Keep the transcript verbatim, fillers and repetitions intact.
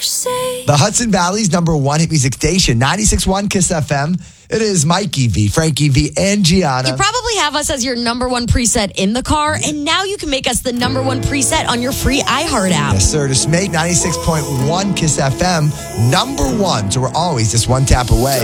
say. The Hudson Valley's number one hit music station, ninety-six point one Kiss F M. It is Mikey V, Frankie V, and Gianna. You probably have us as your number one preset in the car, and now you can make us the number one preset on your free iHeart app. Yes, sir. Just make ninety-six point one Kiss F M number one. So we're always just one tap away.